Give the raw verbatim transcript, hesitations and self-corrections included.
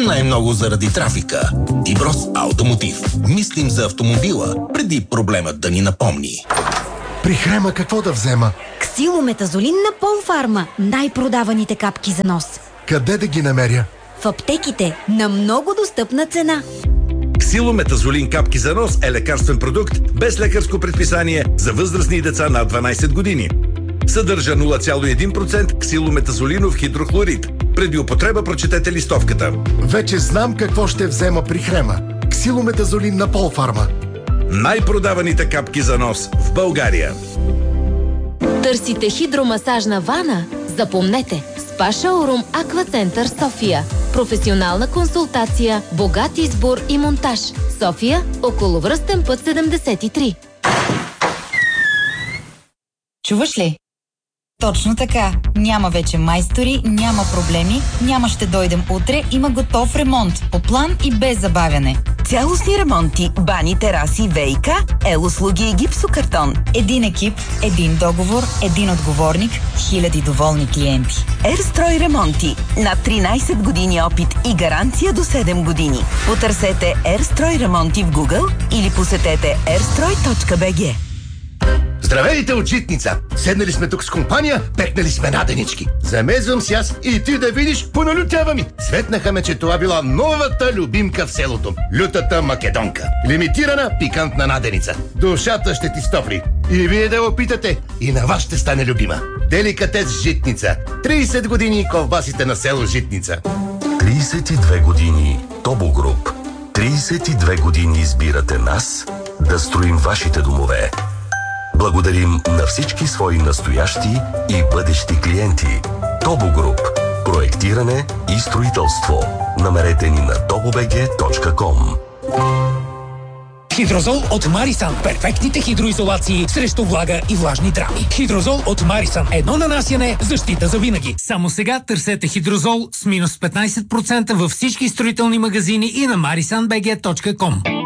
Най-много заради трафика. Иброс Автомотив. Мислим за автомобила, преди проблемът да ни напомни. При Хрема какво да взема? Ксилометазолин на Полфарма. Най-продаваните капки за нос. Къде да ги намеря? В аптеките на много достъпна цена. Ксилометазолин капки за нос е лекарствен продукт без лекарско предписание за възрастни и деца над дванайсет години. Съдържа нула цяло и един процент ксилометазолинов хидрохлорид. Преди употреба прочетете листовката. Вече знам какво ще взема при Хрема. Ксилометазолин на Полфарма. Най-продаваните капки за нос в България. Търсите хидромасажна вана? Запомнете! Спа Шоурум Аквацентър София. Професионална консултация, богат избор и монтаж. София, околовръстен път седемдесет и три. Чуваш ли? Точно така. Няма вече майстори, няма проблеми, няма ще дойдем утре, има готов ремонт. По план и без забавяне. Цялостни ремонти, бани, тераси, ВиК, ел-услуги и гипсокартон. Един екип, един договор, един отговорник, хиляди доволни клиенти. Ерстрой ремонти. Над тринайсет години опит и гаранция до седем години. Потърсете Ерстрой ремонти в Google или посетете ерстрой точка би джи. Здравейте от Житница! Седнали сме тук с компания, пекнали сме наденички. Замезвам си аз и ти да видиш, поналютява ми. Светнаха ме, че това била новата любимка в селото. Лютата македонка. Лимитирана пикантна наденица. Душата ще ти стопли. И вие да опитате, и на вас ще стане любима. Деликатес Житница. трийсет години ковбасите на село Житница. трийсет и две години Тобо Груп. трийсет и две години избирате нас да строим вашите домове. Благодарим на всички свои настоящи и бъдещи клиенти. Тобо Груп. Проектиране и строителство. Намерете ни на тобо би джи точка ком. Хидрозол от Марисан. Перфектните хидроизолации срещу влага и влажни драми. Хидрозол от Марисан. Едно нанасяне, защита за винаги. Само сега търсете Хидрозол с минус петнайсет процента във всички строителни магазини и на марисан би джи точка ком.